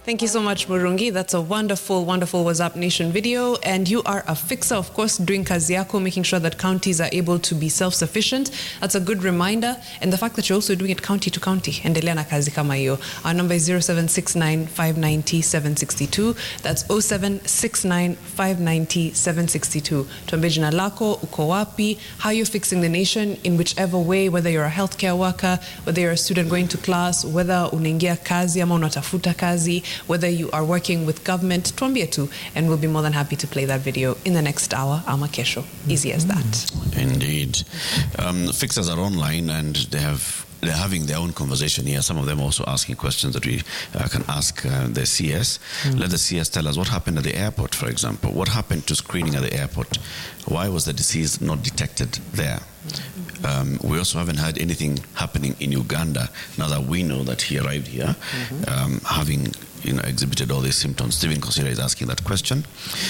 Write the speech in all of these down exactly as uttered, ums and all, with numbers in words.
Thank you so much, Murungi. That's a wonderful, wonderful WhatsApp Nation video. And you are a fixer, of course, doing kazi yako, making sure that counties are able to be self-sufficient. That's a good reminder. And the fact that you're also doing it county to county. Endelea na kazi kama hiyo. Our number is zero seven six nine, five nine zero, seven six two. That's zero seven six nine, five nine zero, seven six two. Tuambie jina lako, uko wapi, how you're fixing the nation in whichever way, whether you're a healthcare worker, whether you're a student going to class, whether unaingia kazi ama unatafuta kazi, whether you are working with government, tuambie tu, and we'll be more than happy to play that video in the next hour, ama kesho. Easy as that. Indeed. Um, fixers are online and they have they're having their own conversation here. Some of them also asking questions that we uh, can ask uh, the C S. Mm. Let the C S tell us what happened at the airport, for example. What happened to screening at the airport? Why was the disease not detected there? Um, we also haven't heard anything happening in Uganda now that we know that he arrived here, mm-hmm. um, having you know exhibited all these symptoms. Stephen Consider is asking that question.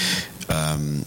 Um,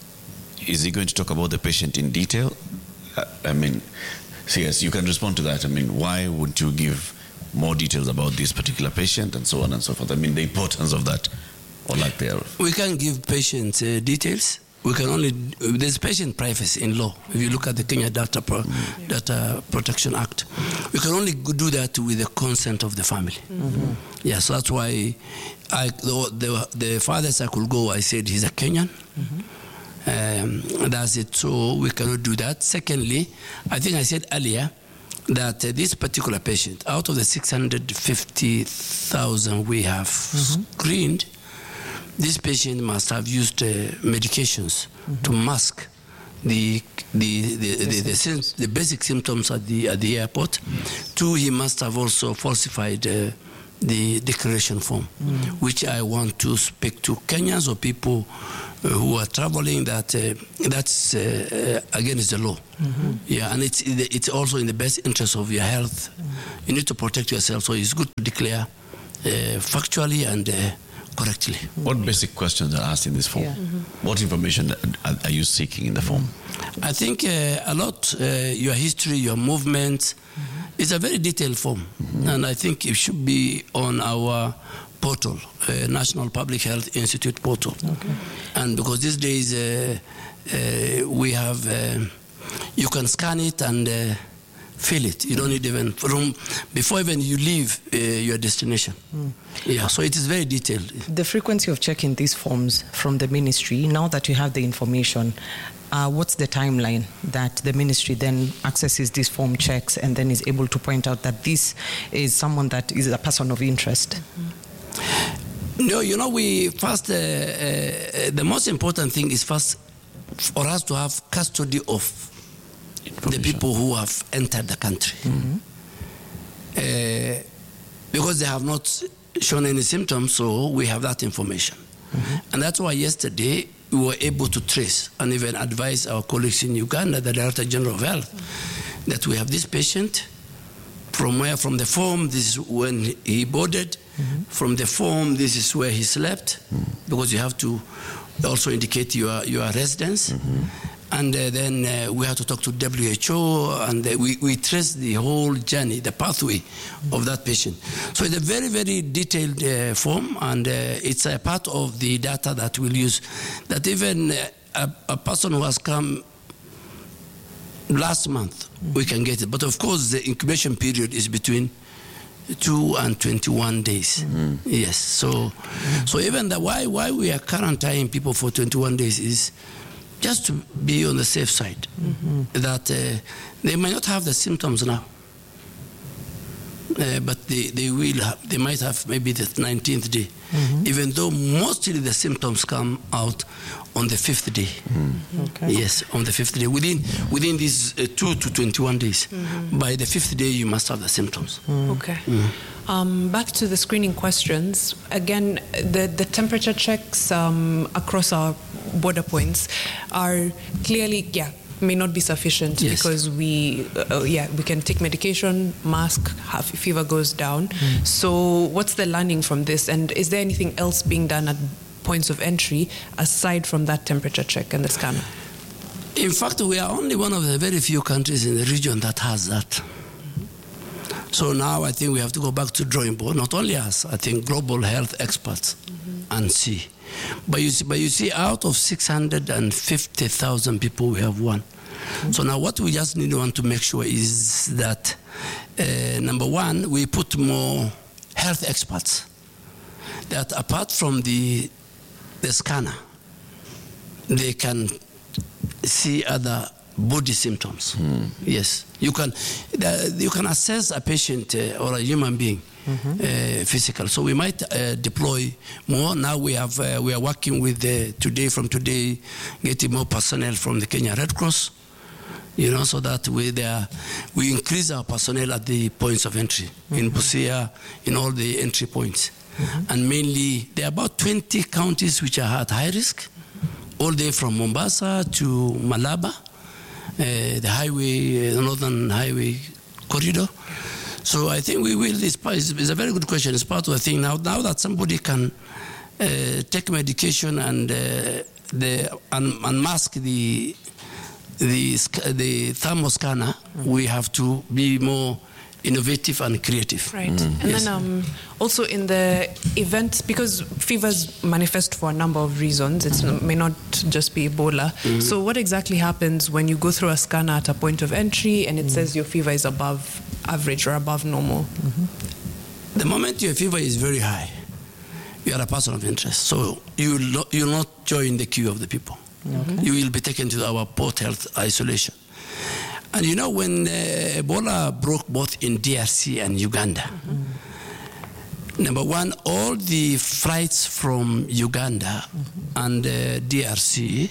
is he going to talk about the patient in detail? Uh, I mean, so yes, you can respond to that. I mean, why wouldn't you give more details about this particular patient and so on and so forth? I mean, the importance of that or lack thereof. We can't give patient uh, details. We can only, there's patient privacy in law. If you look at the Kenya Data, Pro, mm-hmm. Data Protection Act, we can only do that with the consent of the family. Mm-hmm. Yeah, so that's why I, the, the, the farthest I could go, I said he's a Kenyan. Mm-hmm. Um, that's it. So we cannot do that. Secondly, I think I said earlier that uh, this particular patient, out of the six hundred fifty thousand we have mm-hmm. screened, this patient must have used uh, medications mm-hmm. to mask the the the, the, the, the, the basic symptoms at the at the airport. Mm-hmm. Two, he must have also falsified uh, the declaration form, mm-hmm. which I want to speak to Kenyans or people uh, who are traveling. That uh, that's uh, uh, again is the law. Mm-hmm. Yeah, and it's it's also in the best interest of your health. Mm-hmm. You need to protect yourself, so it's good to declare uh, factually and. Uh, correctly. What basic questions are asked in this form? Yeah. Mm-hmm. What information are, are you seeking in the form? I think uh, a lot, uh, your history, your movements. Mm-hmm. It's a very detailed form. Mm-hmm. And I think it should be on our portal, uh, National Public Health Institute portal. Okay. And because these days uh, uh, we have, uh, you can scan it and uh, feel it. You don't need even from before even you leave uh, your destination. Mm. Yeah, so it is very detailed. The frequency of checking these forms from the ministry, now that you have the information, uh, what's the timeline that the ministry then accesses these form checks and then is able to point out that this is someone that is a person of interest? Mm-hmm. No, you know, we first, uh, uh, the most important thing is first for us to have custody of the people who have entered the country. Mm-hmm. uh, because they have not shown any symptoms, so we have that information. Mm-hmm. And that's why yesterday we were able to trace and even advise our colleagues in Uganda, the Director General of Health, mm-hmm. that we have this patient from where, from the form, this is when he boarded, mm-hmm. from the form, this is where he slept, mm-hmm. because you have to also indicate your, your residence. Mm-hmm. And uh, then uh, we had to talk to W H O, and uh, we, we traced the whole journey, the pathway mm-hmm. of that patient. So it's a very, very detailed uh, form, and uh, it's a part of the data that we'll use. That even uh, a, a person who has come last month, mm-hmm. we can get it. But of course, the incubation period is between two and twenty-one days. Mm-hmm. Yes. So, mm-hmm. so even the why why we are quarantining people for twenty-one days is just to be on the safe side, mm-hmm. that uh, they might not have the symptoms now, uh, but they, they will have, they might have maybe the nineteenth day, mm-hmm. even though mostly the symptoms come out on the fifth day. Mm-hmm. Okay. Yes, on the fifth day. Within within these uh, two to twenty-one days, mm-hmm. by the fifth day you must have the symptoms. Mm-hmm. Okay. Mm-hmm. Um, back to the screening questions. Again, the, the temperature checks um, across our border points are clearly, yeah, may not be sufficient, yes. because we, uh, yeah, we can take medication, mask, have, fever goes down. Mm. So what's the learning from this? And is there anything else being done at points of entry aside from that temperature check and the scanner? In fact, we are only one of the very few countries in the region that has that. So now I think we have to go back to drawing board, not only us, I think global health experts, mm-hmm. and see. But you see, but you see out of six hundred fifty thousand people, we have one. Mm-hmm. So now what we just need to want to make sure is that, uh, number one, we put more health experts, that apart from the, the scanner, they can see other body symptoms. Mm. Yes, you can uh, you can assess a patient uh, or a human being, mm-hmm. uh, physical. So we might uh, deploy more. Now we have uh, we are working with uh, today from today, getting more personnel from the Kenya Red Cross. You know, so that we there we increase our personnel at the points of entry, mm-hmm. in Busia, in all the entry points, mm-hmm. and mainly there are about twenty counties which are at high risk, all day from Mombasa to Malaba. Uh, the highway, the northern highway corridor. So I think we will, it's, it's a very good question. It's part of the thing now, now that somebody can uh, take medication and uh, the, un, unmask the, the, the thermal scanner, mm-hmm. we have to be more innovative and creative. Right. Mm. And yes. then um, also in the event, because fevers manifest for a number of reasons, it mm-hmm. may not just be Ebola. Mm-hmm. So what exactly happens when you go through a scanner at a point of entry and it mm-hmm. says your fever is above average or above normal? Mm-hmm. The moment your fever is very high, you are a person of interest. So you will not, you will not join the queue of the people. Okay. You will be taken to our port health isolation. And you know, when uh, Ebola broke both in D R C and Uganda, mm-hmm. number one, all the flights from Uganda mm-hmm. and uh, D R C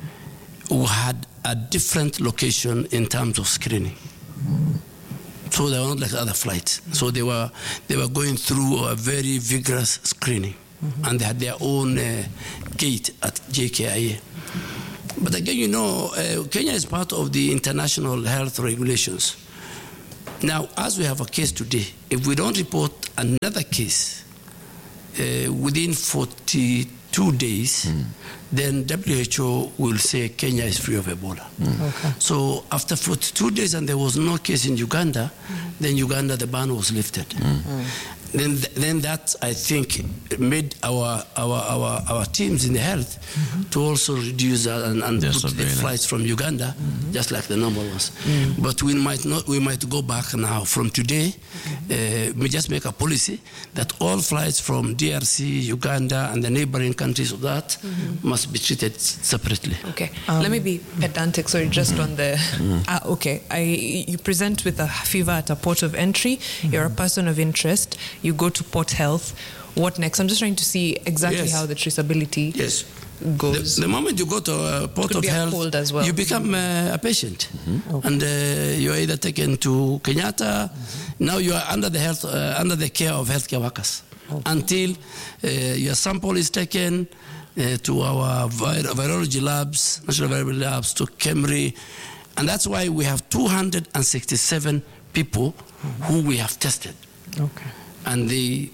had a different location in terms of screening. Mm-hmm. So they were not like other flights. Mm-hmm. So they were they were going through a very vigorous screening, mm-hmm. and they had their own uh, gate at J K I A. But again, you know, uh, Kenya is part of the international health regulations. Now, as we have a case today, if we don't report another case uh, within forty-two days, mm. then W H O will say Kenya is free of Ebola. Mm. Okay. So after forty-two days and there was no case in Uganda, mm. then Uganda, the ban was lifted. Mm. Mm. Then, then that, I think, made our our our, our teams in the health mm-hmm. to also reduce uh, and, and put the flights from Uganda, mm-hmm. just like the normal ones. Mm-hmm. But we might not. We might go back now from today. Okay. Uh, we just make a policy that all flights from D R C, Uganda, and the neighboring countries of that mm-hmm. must be treated separately. Okay. Um, Let me be pedantic. Sorry, just mm-hmm. on the. Mm-hmm. Uh, okay. I you present with a fever at a port of entry. Mm-hmm. You're a person of interest. You go to Port Health. What next? I'm just trying to see exactly yes. how the traceability yes. goes. The, the moment you go to uh, Port of Health, well. you become uh, a patient. Mm-hmm. Okay. And uh, you're either taken to Kenyatta. Mm-hmm. Now you are under the, health, uh, under the care of healthcare workers okay. until uh, your sample is taken uh, to our vir- virology labs, national virology labs, to KEMRI. And that's why we have two hundred sixty-seven people mm-hmm. who we have tested. Okay. And they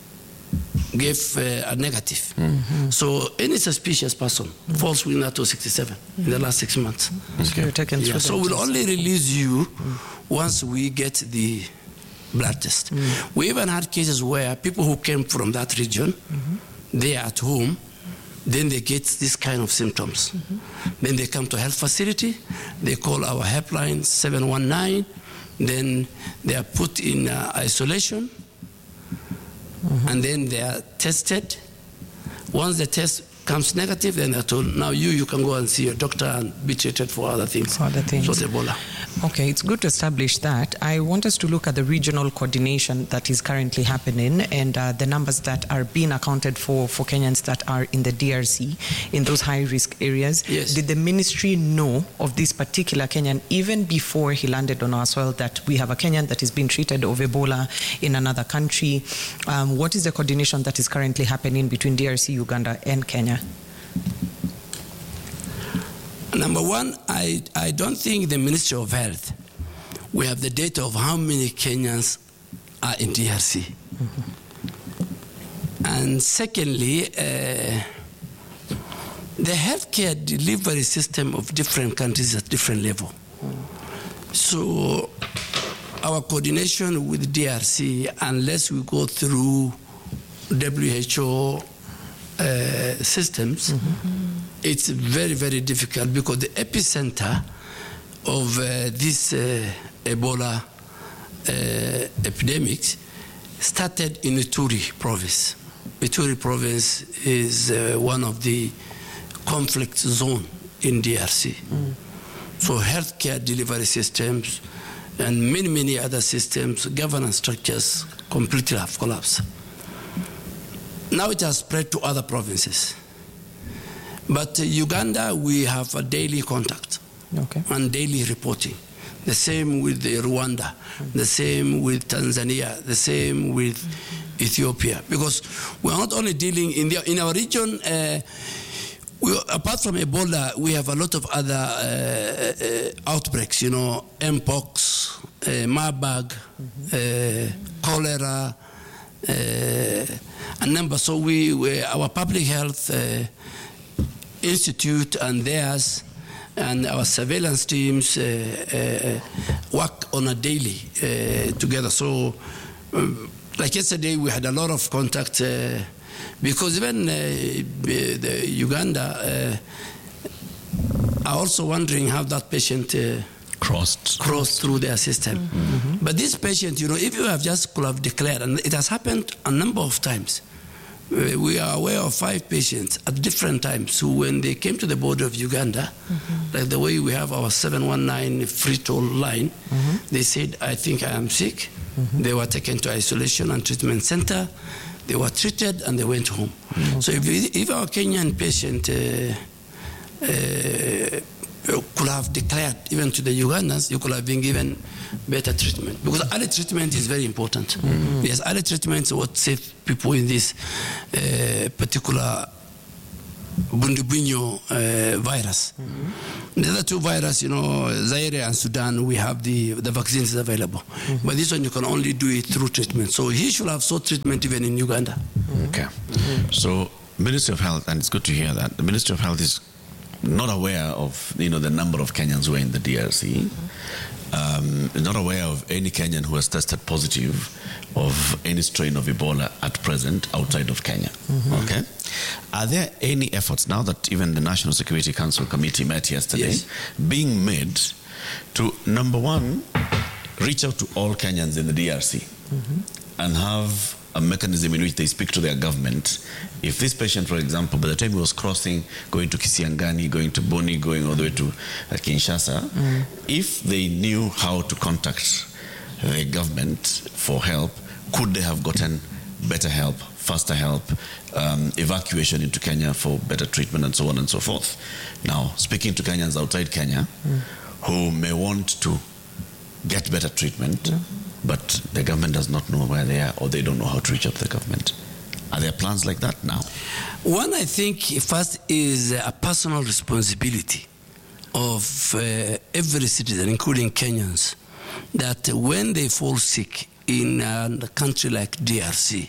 gave uh, a negative. Mm-hmm. So any suspicious person mm-hmm. falls within that two hundred sixty-seven mm-hmm. in the last six months. Okay. Taken yeah, so we'll only release you mm-hmm. once we get the blood test. Mm-hmm. We even had cases where people who came from that region, mm-hmm. they are at home, then they get this kind of symptoms. Mm-hmm. Then they come to a health facility, they call our helpline seven one nine, then they are put in uh, isolation, mm-hmm. and then they are tested. Once the test comes negative, then they're told, now you, you can go and see your doctor and be treated for other things. For other things. So it's Ebola. Okay, it's good to establish that. I want us to look at the regional coordination that is currently happening and uh, the numbers that are being accounted for for Kenyans that are in the D R C, in those high-risk areas. Yes. Did the ministry know of this particular Kenyan even before he landed on our soil, that we have a Kenyan that is being treated of Ebola in another country? Um, what is the coordination that is currently happening between D R C, Uganda, and Kenya? Number one, I, I don't think the Ministry of Health, we have the data of how many Kenyans are in D R C. Mm-hmm. And secondly, uh, the healthcare delivery system of different countries is at different level. Mm. So our coordination with D R C, unless we go through W H O uh, systems, mm-hmm. it's very, very difficult because the epicenter of uh, this uh, Ebola uh, epidemics started in Ituri province. Ituri province is uh, one of the conflict zone in D R C. Mm. So healthcare delivery systems and many, many other systems, governance structures completely have collapsed. Now it has spread to other provinces. But uh, Uganda, we have a daily contact okay. and daily reporting. The same with uh, Rwanda, mm. the same with Tanzania, the same with mm-hmm. Ethiopia. Because we're not only dealing in, the, in our region, uh, we, apart from Ebola, we have a lot of other uh, uh, outbreaks, you know, Mpox, uh, Marburg, mm-hmm. uh, cholera, uh, a number. So we, we our public health uh, institute and theirs and our surveillance teams uh, uh, work on a daily uh, together. So, um, like yesterday, we had a lot of contact uh, because even uh, the Uganda uh, are also wondering how that patient uh, crossed crossed through their system. Mm-hmm. But this patient, you know, if you have just could have declared, and it has happened a number of times. We are aware of five patients at different times who, when they came to the border of Uganda, mm-hmm. like the way we have our seven one nine free toll line, mm-hmm. they said, I think I am sick. Mm-hmm. They were taken to isolation and treatment center. They were treated and they went home. Mm-hmm. So if, if our Kenyan patient uh, uh, could have declared, even to the Ugandans, you could have been given better treatment. Because early treatment is very important. Mm-hmm. Yes, early treatment is what saves people in this uh, particular Bundibugyo uh, virus. Mm-hmm. The other two viruses, you know, Zaire and Sudan, we have the, the vaccines available. Mm-hmm. But this one, you can only do it through treatment. So he should have sought treatment even in Uganda. Mm-hmm. Okay. Mm-hmm. So Ministry of Health, and it's good to hear that, the Ministry of Health is not aware of, you know, the number of Kenyans who are in the D R C. Mm-hmm. um, not aware of any Kenyan who has tested positive of any strain of Ebola at present outside of Kenya. Mm-hmm. Okay. Are there any efforts, now that even the National Security Council Committee met yesterday, yes. being made to, number one, reach out to all Kenyans in the D R C mm-hmm. and have a mechanism in which they speak to their government? If this patient, for example, by the time he was crossing, going to Kisiangani, going to Boni, going all the way to uh, Kinshasa, mm. if they knew how to contact the government for help, could they have gotten better help, faster help, um, evacuation into Kenya for better treatment, and so on and so forth? Now, speaking to Kenyans outside Kenya mm. who may want to get better treatment, mm. but the government does not know where they are, or they don't know how to reach out to the government. Are there plans like that now? One, I think, first is a personal responsibility of uh, every citizen, including Kenyans, that when they fall sick in a country like D R C,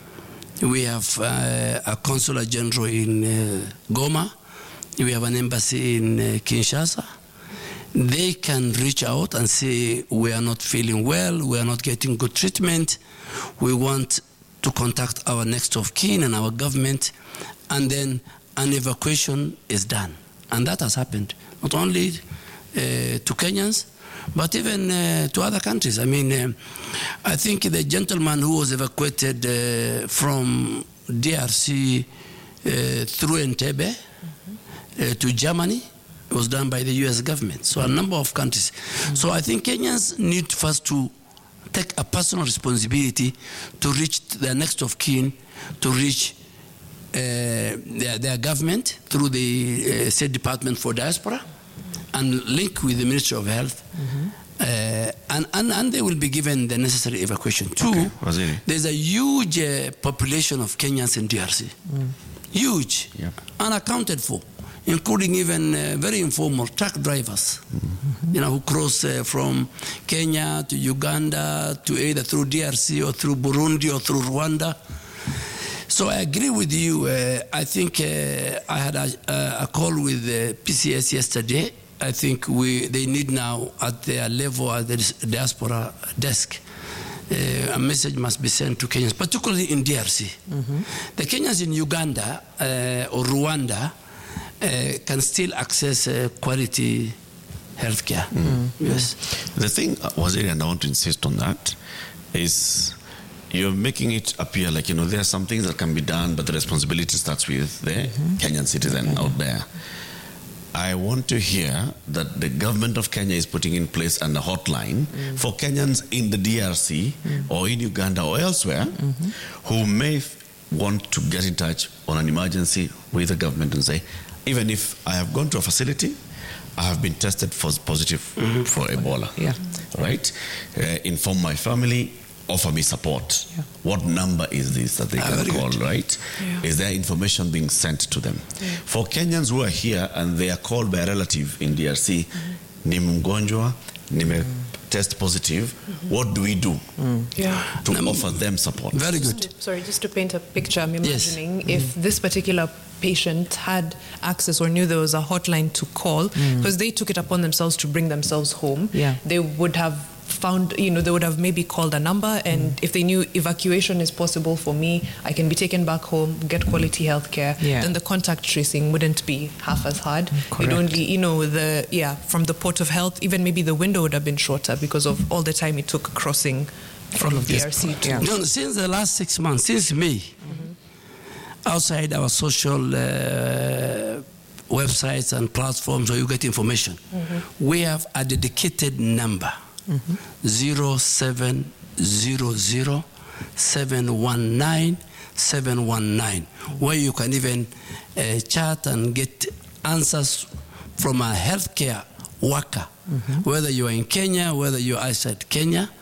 we have uh, a consular general in uh, Goma, we have an embassy in uh, Kinshasa. They can reach out and say, we are not feeling well, we are not getting good treatment, we want to contact our next of kin and our government, and then an evacuation is done. And that has happened, not only uh, to Kenyans, but even uh, to other countries. I mean, uh, I think the gentleman who was evacuated uh, from D R C uh, through Entebbe mm-hmm. uh, to Germany, it was done by the U S government. So a number of countries. Mm-hmm. So I think Kenyans need first to take a personal responsibility to reach their next of kin, to reach uh, their, their government through the uh, State Department for Diaspora, and link with the Ministry of Health, mm-hmm. uh, and, and, and they will be given the necessary evacuation. Two, okay. There's a huge uh, population of Kenyans in D R C. Mm. Huge, yep. Unaccounted for, including even uh, very informal truck drivers, mm-hmm. you know, who cross uh, from Kenya to Uganda to either through D R C or through Burundi or through Rwanda. So I agree with you. Uh, I think uh, I had a, a call with the P C S yesterday I think we they need now at their level at the diaspora desk. Uh, a message must be sent to Kenyans, particularly in D R C. Mm-hmm. The Kenyans in Uganda uh, or Rwanda uh, can still access uh, quality healthcare. Mm-hmm. Yes. The thing, uh, Waziri, and I want to insist on that, is you're making it appear like, you know, there are some things that can be done, but the responsibility starts with the mm-hmm. Kenyan citizen mm-hmm. out there. I want to hear that the government of Kenya is putting in place a hotline mm. for Kenyans in the D R C mm. or in Uganda or elsewhere mm-hmm. who may f- want to get in touch on an emergency with the government and say, even if I have gone to a facility, I have been tested for positive mm-hmm. for Ebola. Yeah. Right? Uh, inform my family, offer me support. Yeah. What number is this that they ah, can call, good. Right? Yeah. Is there information being sent to them? Yeah. For Kenyans who are here and they are called by a relative in D R C, mm-hmm. ni mgonjwa, nime test positive, mm-hmm. what do we do mm. yeah. to um, offer them support? Very good. Just to, sorry, just to paint a picture, I'm imagining yes. if mm-hmm. this particular patient had access or knew there was a hotline to call, because mm. they took it upon themselves to bring themselves home, yeah. they would have found, you know, they would have maybe called a number, and mm. if they knew evacuation is possible for me, I can be taken back home, get quality health care, yeah. then the contact tracing wouldn't be half as hard. Correct. You'd only, you know, the, yeah, from the port of health, even maybe the window would have been shorter because of all the time it took crossing from D R C to... Yeah. No, since the last six months, since May, mm-hmm. outside our social uh, websites and platforms where you get information, mm-hmm. we have a dedicated number. Mm-hmm. zero seven zero zero seven one nine seven one nine, where you can even uh, chat and get answers from a healthcare worker, mm-hmm. whether you are in Kenya, whether you are outside Kenya,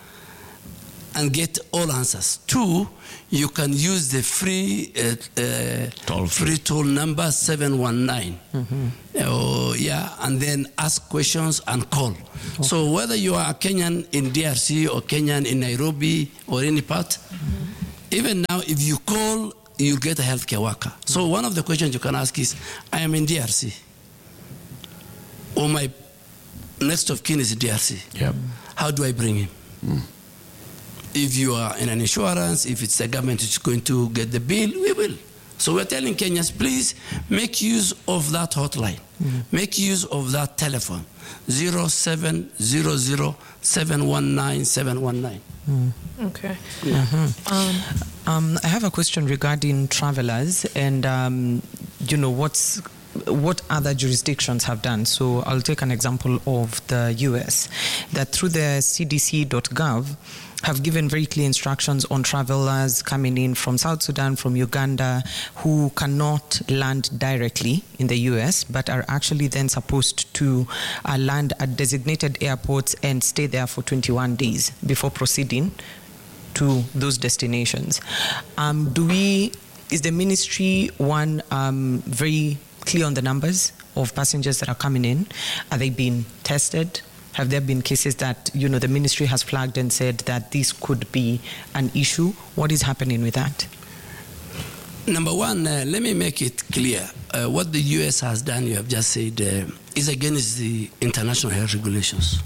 and get all answers. Two, you can use the free uh, uh, toll free toll number seven one nine. Mm-hmm. Uh, yeah, and then ask questions and call. Okay. So whether you are a Kenyan in D R C or Kenyan in Nairobi or any part, mm-hmm. even now if you call, you get a healthcare worker. Mm-hmm. So one of the questions you can ask is, I am in D R C, or my next of kin is in D R C. Yep. How do I bring him? Mm. If you are in an insurance, if it's the government which is going to get the bill, we will. So we're telling Kenyans, please make use of that hotline. Mm-hmm. Make use of that telephone, zero seven zero zero seven one nine seven one nine. Mm. Okay. Yeah. Mm-hmm. Um, um, I have a question regarding travelers and, um, you know, what's what other jurisdictions have done. So I'll take an example of the U S, that through the C D C dot gov have given very clear instructions on travelers coming in from South Sudan, from Uganda, who cannot land directly in the U S, but are actually then supposed to uh, land at designated airports and stay there for twenty-one days before proceeding to those destinations. Um, do we, is the ministry, one, um, very clear on the numbers of passengers that are coming in? Are they being tested? Have there been cases that, you know, the ministry has flagged and said that this could be an issue? What is happening with that? Number one, uh, let me make it clear. Uh, what the U S has done, you have just said, uh, is against the international health regulations.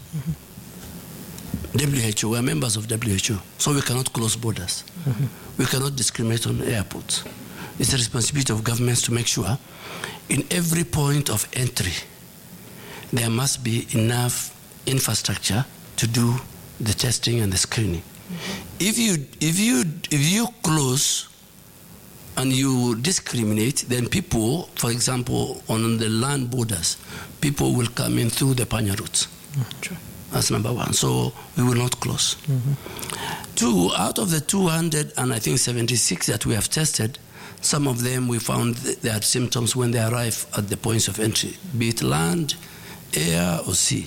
Mm-hmm. W H O, we are members of W H O, so we cannot close borders. Mm-hmm. We cannot discriminate on airports. It's the responsibility of governments to make sure in every point of entry, there must be enough infrastructure to do the testing and the screening. Mm-hmm. If you if you if you close and you discriminate, then people, for example, on the land borders, people will come in through the Panya routes. Mm-hmm. That's number one. So we will not close. Mm-hmm. Two, out of the two hundred and I think seventy-six that we have tested, some of them we found they had symptoms when they arrive at the points of entry, be it land, air, or sea.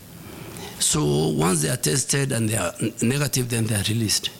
So once they are tested and they are negative, then they are released.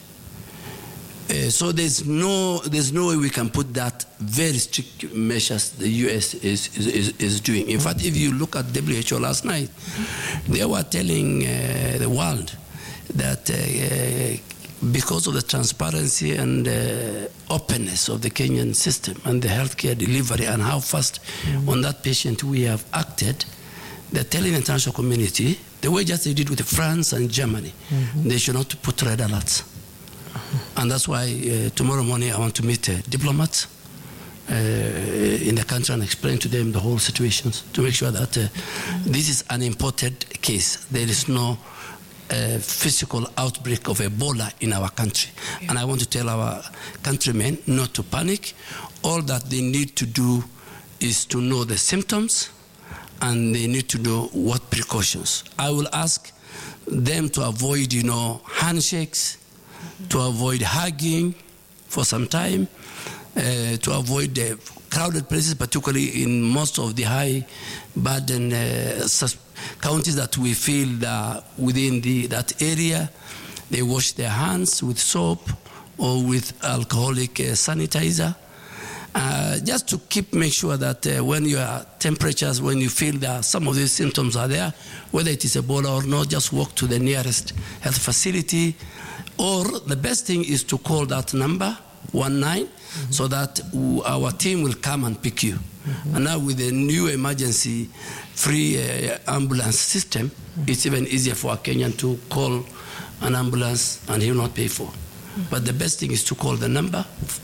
Uh, so there's no there's no way we can put that very strict measures the U S is is, is doing. In fact, if you look at W H O last night, they were telling uh, the world that uh, because of the transparency and uh, openness of the Kenyan system and the healthcare delivery and how fast mm-hmm. on that patient we have acted, they're telling the international community, the way just they did with France and Germany, mm-hmm. they should not put red alerts. Uh-huh. And that's why uh, tomorrow morning I want to meet uh, diplomats uh, in the country and explain to them the whole situation to make sure that uh, mm-hmm. this is an imported case. There is no uh, physical outbreak of Ebola in our country. Yeah. And I want to tell our countrymen not to panic. All that they need to do is to know the symptoms, and they need to know what precautions. I will ask them to avoid, you know, handshakes, mm-hmm. to avoid hugging for some time, uh, to avoid the crowded places, particularly in most of the high burden uh, counties that we feel that within the, that area. They wash their hands with soap or with alcoholic uh, sanitizer. Uh, just to keep make sure that uh, when your temperatures, when you feel that some of these symptoms are there, whether it is Ebola or not, just walk to the nearest health facility. Or the best thing is to call that number, one nine, mm-hmm. so that our team will come and pick you. Mm-hmm. And now with the new emergency free uh, ambulance system, mm-hmm. it's even easier for a Kenyan to call an ambulance and he will not pay for. Mm-hmm. But the best thing is to call the number,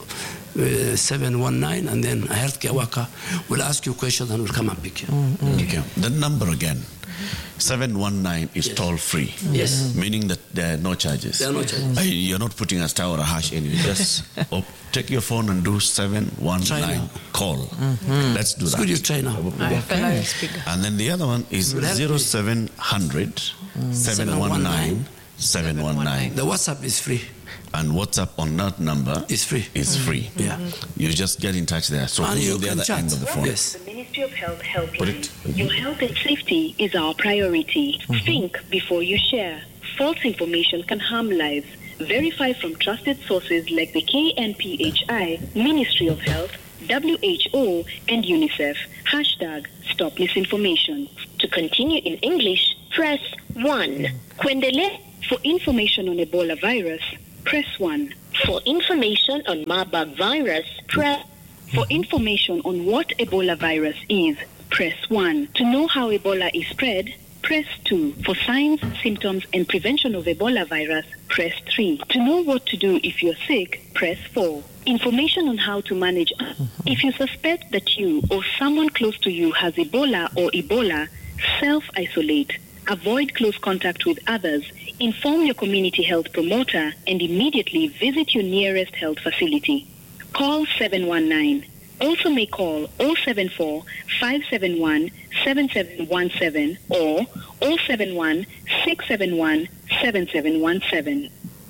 Uh, seven one nine, and then a healthcare worker will ask you questions and will come and pick you. Mm-hmm. Okay. The number again, seven one nine is yes. toll free. Yes. Meaning that there are no charges. There are no charges. Uh, you're not putting a star or a hash in. You just oh, take your phone and do seven one nine call. Mm-hmm. Let's do that. Could you try now? Okay. And then the other one is zero seven hundred seven one nine seven one nine. The WhatsApp is free. And WhatsApp on that number is free. Is mm-hmm. free. Yeah. You just get in touch there. So and who's you on the can other chat. end of the phone? Yes. The Ministry of Health helpline. Your health and safety is our priority. Mm-hmm. Think before you share. False information can harm lives. Verify from trusted sources like the K N P H I, Ministry of Health, W H O, and UNICEF. Hashtag Stop Misinformation. To continue in English, press one. Kuendelea. For information on Ebola virus, press one. For information on Marburg virus, press. For information on what Ebola virus is, press one. To know how Ebola is spread, press two. For signs, symptoms, and prevention of Ebola virus, press three. To know what to do if you're sick, press four. Information on how to manage. If you suspect that you or someone close to you has Ebola or Ebola, self-isolate. Avoid close contact with others. Inform your community health promoter and immediately visit your nearest health facility. Call seven one nine. Also may call zero seven four five seven one seven seven one seven or zero seven one six seven one seven seven one seven.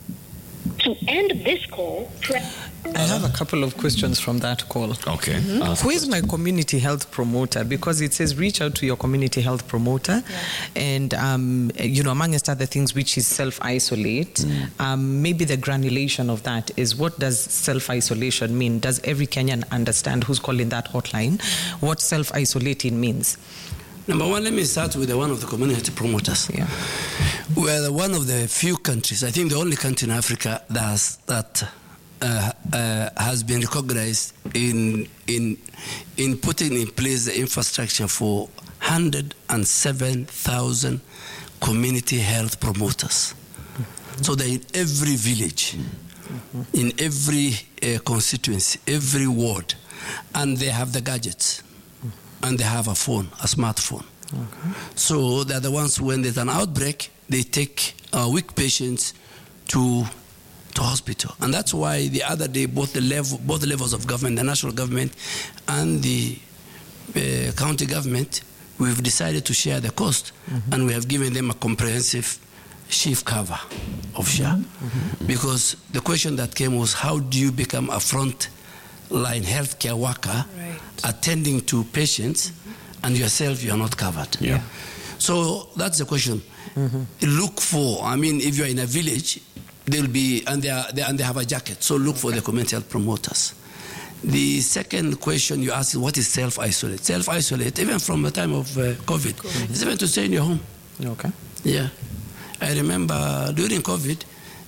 To end this call, press... I have a couple of questions from that call. Okay. Mm-hmm. Who is my community health promoter? Because it says reach out to your community health promoter. Yeah. And, um, you know, amongst other things, which is self-isolate. Mm. Um, maybe the granulation of that is, what does self-isolation mean? Does every Kenyan understand who's calling that hotline what self-isolating means? Number one, let me start with the one of the community promoters. Yeah. We're one of the few countries, I think the only country in Africa that has, that, uh, uh, has been recognized in, in, in putting in place the infrastructure for one hundred seven thousand community health promoters. Mm-hmm. So they're in every village, mm-hmm. in every uh, constituency, every ward, and they have the gadgets. And they have a phone, a smartphone. Okay. So they're the ones, when there's an outbreak, they take uh, weak patients to to hospital. And that's why the other day, both the level, both levels of government, the national government and the uh, county government, we've decided to share the cost, mm-hmm. and we have given them a comprehensive shift cover of S H A. Mm-hmm. Because the question that came was, how do you become a front line healthcare worker, right, attending to patients, mm-hmm. and yourself you are not covered? Yeah. So that's the question. Mm-hmm. Look for, I mean, if you're in a village, they'll be, and they, are, they, and they have a jacket, so look okay. for the community health promoters. The second question you asked is, what is self-isolate? Self-isolate, even from the time of uh, COVID, mm-hmm. is even to stay in your home. Okay. Yeah. I remember during COVID,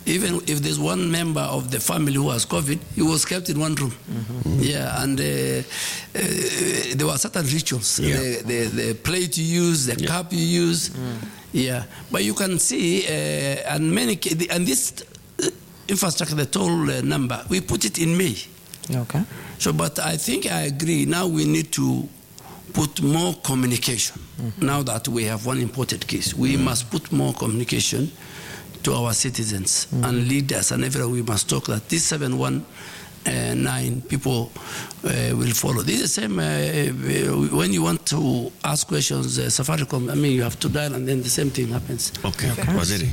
Even if there's one member of the family who has COVID, he was kept in one room. Mm-hmm. Yeah, and uh, uh, there were certain rituals. Yeah. The, the, the plate you use, the Yeah. cup you use. Mm. Yeah, but you can see, uh, and many, and this infrastructure, the toll uh, number, we put it in May. Okay. So, but I think I agree. Now we need to put more communication. Mm-hmm. Now that we have one imported case, we mm-hmm. must put more communication to our citizens mm-hmm. and leaders, and everywhere we must talk that this seven one nine people uh, will follow. This is the same uh, when you want to ask questions, uh, Safaricom, I mean, you have to dial and then the same thing happens. Okay, okay. Waziri,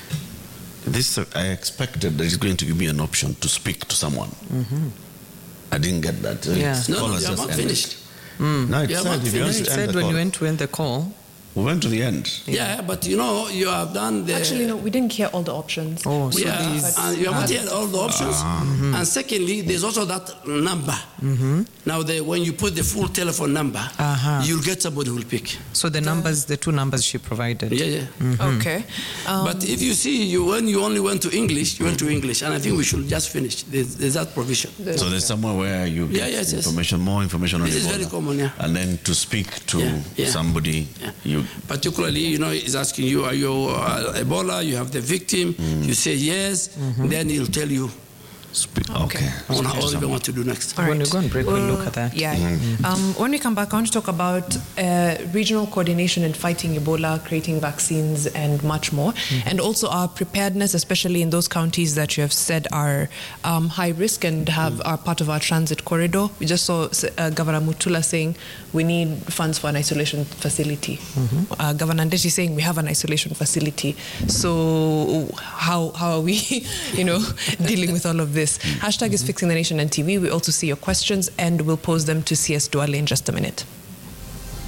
this uh, I expected there is going to give me an option to speak to someone. Mm-hmm. I didn't get that. Uh, Yeah. No, no, you just are not ended. finished. Mm. No, it You are said, not if you want finished. to It end said the when call. you went to end the call. We went to the end. Yeah, but you know, you have done the... Actually, no, we didn't hear all the options. Oh, so Yeah, these- and you have heard all the options. Ah. And secondly, there's also that number. Mm-hmm. Now, the, when you put the full telephone number, Uh-huh. you'll get somebody who will pick. So the numbers, the two numbers she provided. Yeah, yeah. Okay. Um, But if you see, you when you only went to English, you went to English. And I think we should just finish. There's, there's that provision. So there's somewhere where you Yeah, get yes, yes. information, more information on This is Ebola. very common, yeah. And then to speak to Yeah, yeah. somebody, Yeah. you Particularly, you know, he's asking you, are you uh, Ebola? You have the victim. You say yes. Then he'll tell you speak. Okay. Okay. on Speak to how you someone. want to do next. All When right. we go on break, we'll look at that. Yeah. Um, when we come back, I want to talk about uh, regional coordination in fighting Ebola, creating vaccines, and much more. And also our preparedness, especially in those counties that you have said are um, high risk and have are part of our transit corridor. We just saw uh, Governor Mutula saying we need funds for an isolation facility. Uh, Governor Ndeti saying we have an isolation facility. So how how are we, you know, dealing with all of this? Hashtag is Fixing the Nation and T V. We also see your questions and we'll pose them to C S Duale in just a minute.